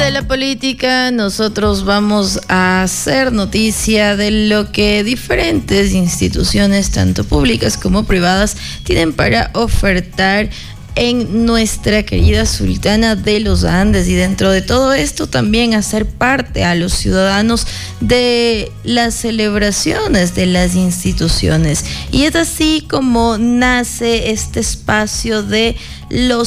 de la política, nosotros vamos a hacer noticia de lo que diferentes instituciones, tanto públicas como privadas, tienen para ofertar en nuestra querida Sultana de los Andes, y dentro de todo esto también hacer parte a los ciudadanos de las celebraciones de las instituciones. Y es así como nace este espacio de los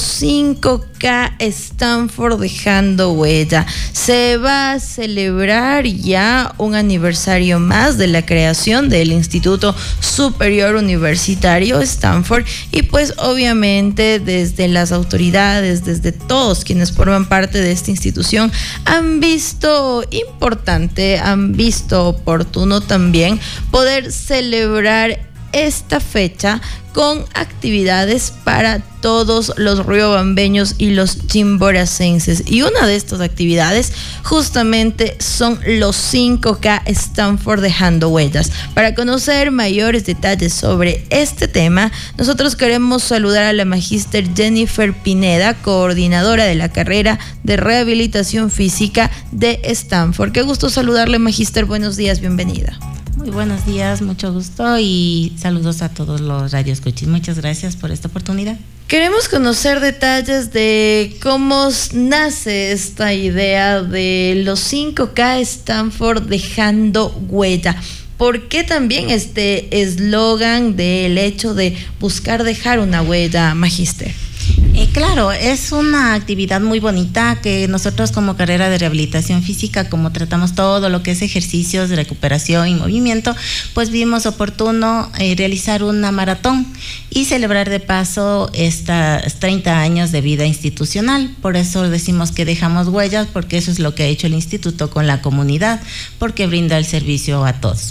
5K Stanford Dejando Huella. Se va a celebrar ya un aniversario más de la creación del Instituto Superior Universitario Stanford, y pues obviamente desde las autoridades, desde todos quienes forman parte de esta institución, han visto importante, han visto oportuno también poder celebrar esta fecha con actividades para todos los riobambeños y los chimboracenses. Y una de estas actividades justamente son los 5K Stanford Dejando Huellas. Para conocer mayores detalles sobre este tema, nosotros queremos saludar a la magíster Jennifer Pineda, coordinadora de la carrera de rehabilitación física de Stanford. Qué gusto saludarle, magíster. Buenos días, bienvenida. Muy buenos días, mucho gusto y saludos a todos los radioescuchas. Muchas gracias por esta oportunidad. Queremos conocer detalles de cómo nace esta idea de los 5K Stanford Dejando Huella. ¿Por qué también este eslogan del hecho de buscar dejar una huella, magíster? Claro, es una actividad muy bonita que nosotros como carrera de rehabilitación física, como tratamos todo lo que es ejercicios de recuperación y movimiento, pues vimos oportuno realizar una maratón y celebrar de paso estos 30 años de vida institucional. Por eso decimos que dejamos huellas, porque eso es lo que ha hecho el instituto con la comunidad, porque brinda el servicio a todos.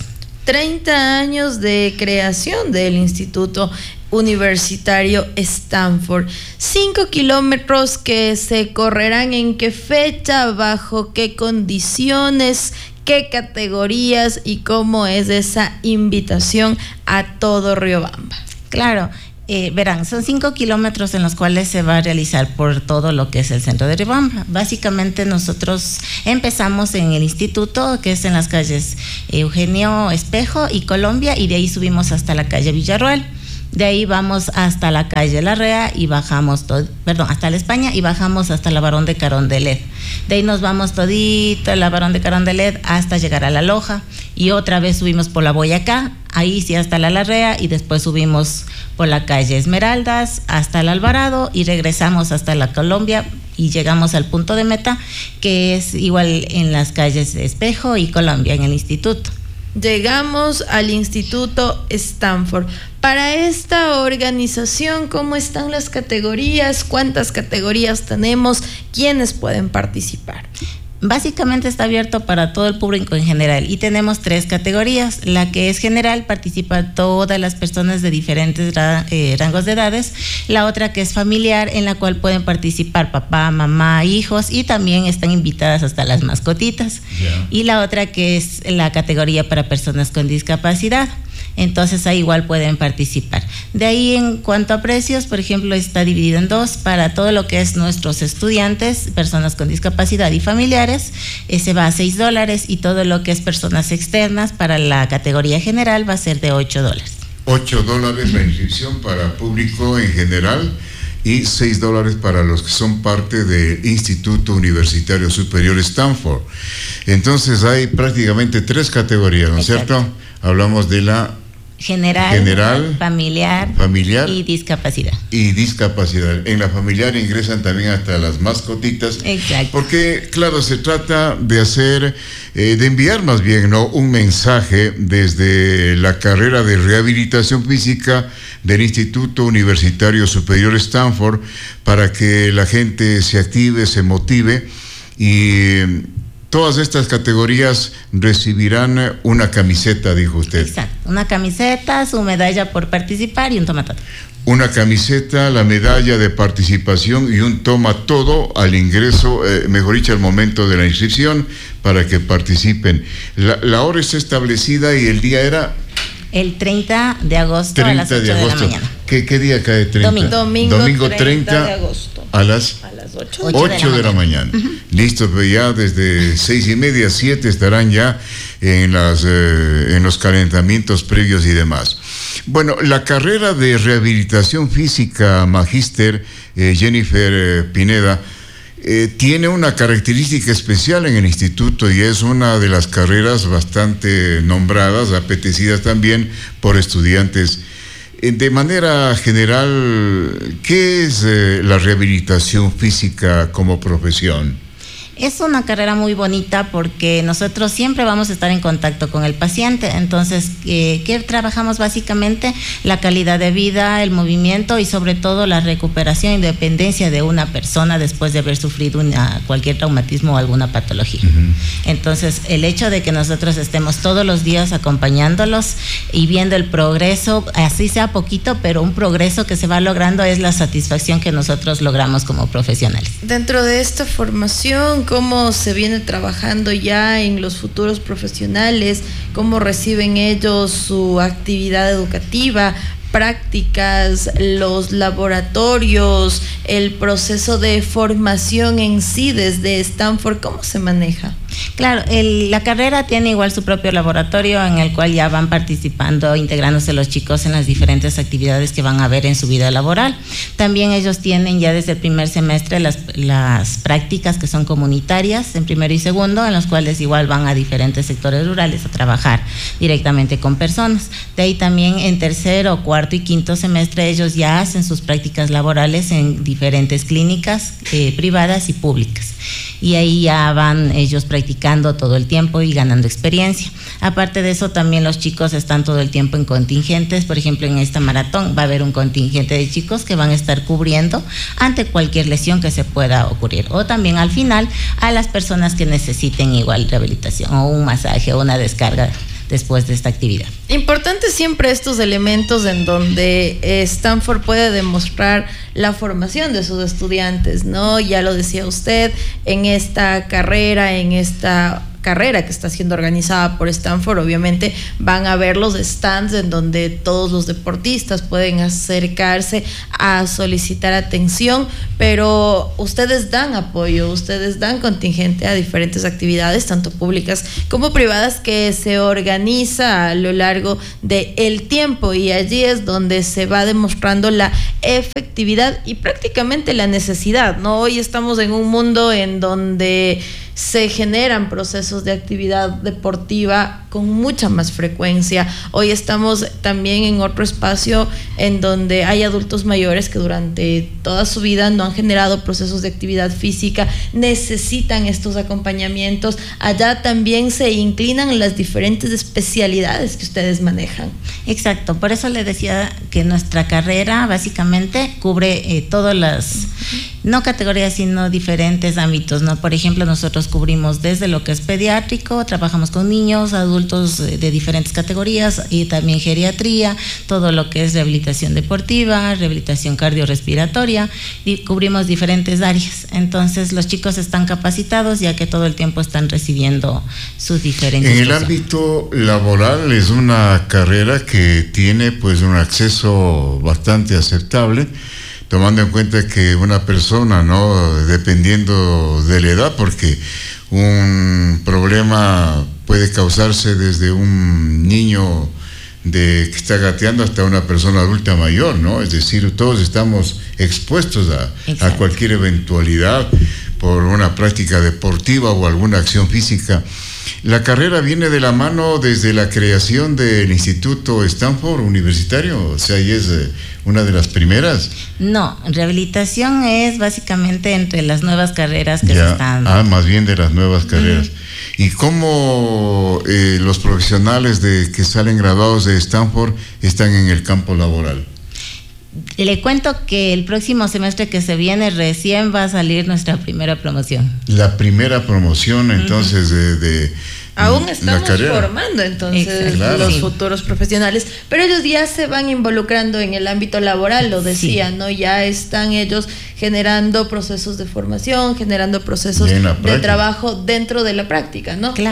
30 años de creación del Instituto Universitario Stanford. 5 kilómetros que se correrán ¿en qué fecha? ¿Bajo qué condiciones? ¿Qué categorías? ¿Y cómo es esa invitación a todo Riobamba? Claro. Verán, son 5 kilómetros en los cuales se va a realizar por todo lo que es el centro de Riobamba. Básicamente nosotros empezamos en el instituto, que es en las calles Eugenio Espejo y Colombia, y de ahí subimos hasta la calle Villarroel. De ahí vamos hasta la calle Larrea y bajamos hasta la España y bajamos hasta la Barón de Carondelet. De ahí nos vamos todito la Barón de Carondelet hasta llegar a La Loja, y otra vez subimos por la Boyacá, ahí sí hasta la Larrea, y después subimos por la calle Esmeraldas hasta el Alvarado y regresamos hasta la Colombia y llegamos al punto de meta, que es igual en las calles Espejo y Colombia, en el instituto. Llegamos al Instituto Stanford. Para esta organización, ¿cómo están las categorías? ¿Cuántas categorías tenemos? ¿Quiénes pueden participar? Básicamente está abierto para todo el público en general y tenemos 3 categorías. La que es general, participan todas las personas de diferentes rangos de edades. La otra, que es familiar, en la cual pueden participar papá, mamá, hijos, y también están invitadas hasta las mascotitas. Yeah. Y la otra, que es la categoría para personas con discapacidad. Entonces ahí igual pueden participar. De ahí, en cuanto a precios, por ejemplo, está dividido en 2. Para todo lo que es nuestros estudiantes, personas con discapacidad y familiares, se va a $6, y todo lo que es personas externas para la categoría general va a ser de $8. $8 la inscripción para público en general y $6 para los que son parte del Instituto Universitario Superior Stanford. Entonces hay prácticamente 3 categorías, ¿no es cierto? Hablamos de la general, familiar y discapacidad. En la familiar ingresan también hasta las mascotitas. Exacto. Porque, claro, se trata de hacer, de enviar más bien, ¿no?, un mensaje desde la carrera de rehabilitación física del Instituto Universitario Superior Stanford, para que la gente se active, se motive, y todas estas categorías recibirán una camiseta, dijo usted. Exacto, una camiseta, su medalla por participar y un toma todo. Una camiseta, la medalla de participación y un toma todo al ingreso, mejor dicho, al momento de la inscripción, para que participen. La hora está establecida y el día era... El 30 de agosto a las 8 de la mañana. ¿Qué día cae 30? Domingo 30 de agosto. A las las 8. 8 de la mañana. Listo, pues ya desde 6:30, 7 estarán ya en los calentamientos previos y demás. Bueno, la carrera de rehabilitación física, magíster Jennifer Pineda, tiene una característica especial en el instituto y es una de las carreras bastante nombradas, apetecidas también por estudiantes. De manera general, ¿qué es la rehabilitación física como profesión? Es una carrera muy bonita porque nosotros siempre vamos a estar en contacto con el paciente. Entonces, ¿qué trabajamos básicamente? La calidad de vida, el movimiento y sobre todo la recuperación y dependencia de una persona después de haber sufrido cualquier traumatismo o alguna patología. Entonces, el hecho de que nosotros estemos todos los días acompañándolos y viendo el progreso, así sea poquito, pero un progreso que se va logrando, es la satisfacción que nosotros logramos como profesionales. Dentro de esta formación, ¿cómo se viene trabajando ya en los futuros profesionales? ¿Cómo reciben ellos su actividad educativa, prácticas, los laboratorios, el proceso de formación en sí desde Stanford? ¿Cómo se maneja? Claro, la carrera tiene igual su propio laboratorio en el cual ya van participando, integrándose los chicos en las diferentes actividades que van a ver en su vida laboral. También ellos tienen ya desde el primer semestre las prácticas que son comunitarias en primero y segundo, en los cuales igual van a diferentes sectores rurales a trabajar directamente con personas. De ahí también en tercero, cuarto y quinto semestre ellos ya hacen sus prácticas laborales en diferentes clínicas privadas y públicas. Y ahí ya van ellos practicando todo el tiempo y ganando experiencia. Aparte de eso, también los chicos están todo el tiempo en contingentes. Por ejemplo, en esta maratón va a haber un contingente de chicos que van a estar cubriendo ante cualquier lesión que se pueda ocurrir. O también al final a las personas que necesiten igual rehabilitación o un masaje o una descarga después de esta actividad. Importante siempre estos elementos en donde Stanford puede demostrar la formación de sus estudiantes, ¿no? Ya lo decía usted, en esta carrera que está siendo organizada por Stanford, obviamente van a ver los stands en donde todos los deportistas pueden acercarse a solicitar atención, pero ustedes dan apoyo, ustedes dan contingente a diferentes actividades, tanto públicas como privadas, que se organiza a lo largo del tiempo, y allí es donde se va demostrando la efectividad y prácticamente la necesidad, ¿no? Hoy estamos en un mundo en donde se generan procesos de actividad deportiva con mucha más frecuencia. Hoy estamos también en otro espacio en donde hay adultos mayores que durante toda su vida no han generado procesos de actividad física, necesitan estos acompañamientos. Allá también se inclinan las diferentes especialidades que ustedes manejan. Exacto, por eso le decía que nuestra carrera básicamente cubre todas las, no categorías, sino diferentes ámbitos, ¿no? Por ejemplo, nosotros cubrimos desde lo que es pediátrico, trabajamos con niños, adultos de diferentes categorías, y también geriatría, todo lo que es rehabilitación deportiva, rehabilitación cardiorrespiratoria, y cubrimos diferentes áreas. Entonces los chicos están capacitados ya que todo el tiempo están recibiendo sus diferentes En el ámbito laboral es una carrera que tiene pues un acceso bastante aceptable, tomando en cuenta que una persona, ¿no?, dependiendo de la edad, porque un problema puede causarse desde un niño que está gateando hasta una persona adulta mayor, ¿no? Es decir, todos estamos expuestos a cualquier eventualidad por una práctica deportiva o alguna acción física. La carrera viene de la mano desde la creación del Instituto Stanford Universitario, o sea, ¿y es una de las primeras? No, rehabilitación es básicamente entre las nuevas carreras que se están... más bien de las nuevas carreras. ¿Y cómo los profesionales que salen graduados de Stanford están en el campo laboral? Le cuento que el próximo semestre que se viene recién va a salir nuestra primera promoción. La primera promoción, entonces, aún estamos formando entonces los futuros profesionales, pero ellos ya se van involucrando en el ámbito laboral, lo decía, ¿no? Ya están ellos generando procesos de formación, generando procesos de trabajo dentro de la práctica, ¿no? Claro.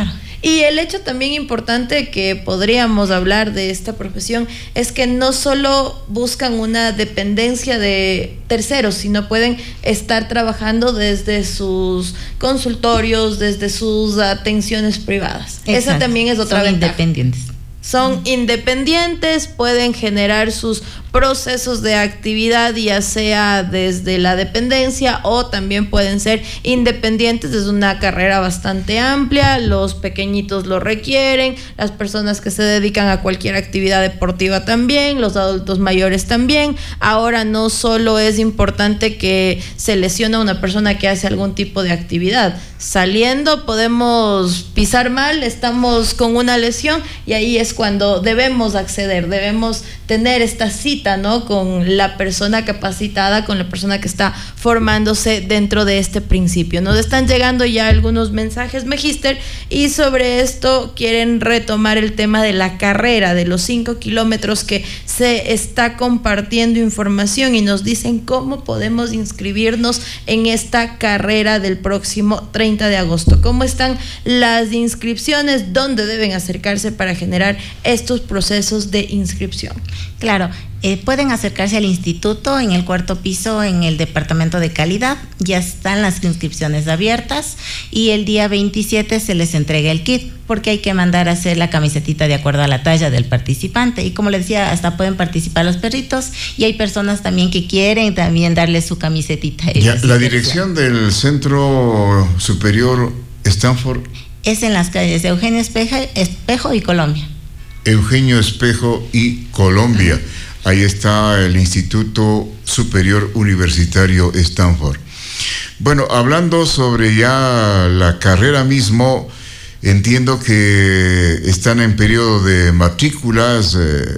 Y el hecho también importante que podríamos hablar de esta profesión es que no solo buscan una dependencia de terceros, sino pueden estar trabajando desde sus consultorios, desde sus atenciones privadas. Exacto. Esa también es otra ventaja. Independientes. Son independientes, pueden generar sus procesos de actividad, ya sea desde la dependencia o también pueden ser independientes desde una carrera bastante amplia. Los pequeñitos lo requieren, las personas que se dedican a cualquier actividad deportiva también, los adultos mayores también. Ahora no solo es importante que se lesione a una persona que hace algún tipo de actividad. Saliendo podemos pisar mal, estamos con una lesión y ahí es cuando debemos acceder, debemos tener esta cita, ¿no?, con la persona capacitada, con la persona que está formándose dentro de este principio. Nos están llegando ya algunos mensajes, Magíster, y sobre esto quieren retomar el tema de la carrera, de los 5 kilómetros que se está compartiendo información y nos dicen cómo podemos inscribirnos en esta carrera del próximo 30 de agosto. ¿Cómo están las inscripciones? ¿Dónde deben acercarse para generar estos procesos de inscripción? Claro, pueden acercarse al instituto en el 4º piso en el departamento de calidad. Ya están las inscripciones abiertas y el día 27 se les entrega el kit, porque hay que mandar a hacer la camisetita de acuerdo a la talla del participante. Y como les decía, hasta pueden participar los perritos y hay personas también que quieren también darle su camisetita. Ya, la dirección del Centro Superior Stanford es en las calles de Eugenio Espejo y Colombia. Eugenio Espejo y Colombia. Ahí está el Instituto Superior Universitario Stanford. Bueno, hablando sobre ya la carrera mismo, entiendo que están en periodo de matrículas.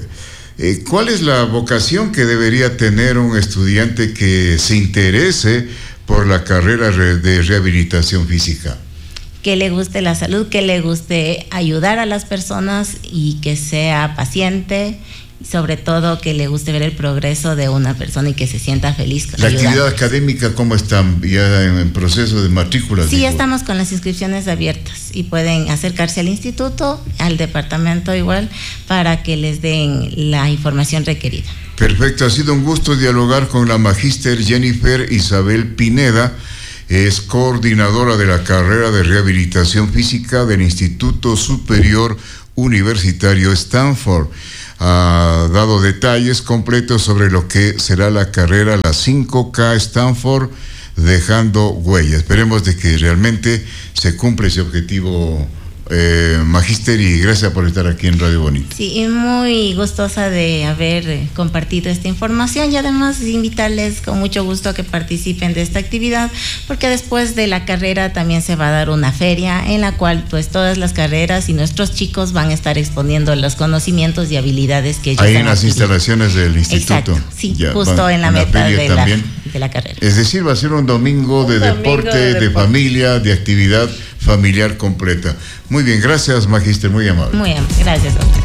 ¿Cuál es la vocación que debería tener un estudiante que se interese por la carrera de rehabilitación física? Que le guste la salud, que le guste ayudar a las personas y que sea paciente, y sobre todo que le guste ver el progreso de una persona y que se sienta feliz. ¿La actividad académica cómo están? ¿Ya en proceso de matrícula? Sí, ya estamos con las inscripciones abiertas y pueden acercarse al instituto, al departamento igual, para que les den la información requerida. Perfecto, ha sido un gusto dialogar con la magíster Jennifer Isabel Pineda. Es coordinadora de la carrera de rehabilitación física del Instituto Superior Universitario Stanford. Ha dado detalles completos sobre lo que será la carrera, la 5K Stanford, dejando huella. Esperemos de que realmente se cumpla ese objetivo, magíster, y gracias por estar aquí en Radio Bonita. Sí, y muy gustosa de haber compartido esta información y además invitarles con mucho gusto a que participen de esta actividad, porque después de la carrera también se va a dar una feria en la cual pues todas las carreras y nuestros chicos van a estar exponiendo los conocimientos y habilidades que ellos ahí en las instalaciones del instituto. Exacto, sí, ya, justo en la meta de la carrera. Es decir, va a ser un domingo de deporte, de familia, de actividad familiar completa. Muy bien, gracias, magíster, muy amable. Muy amable, gracias, doctor.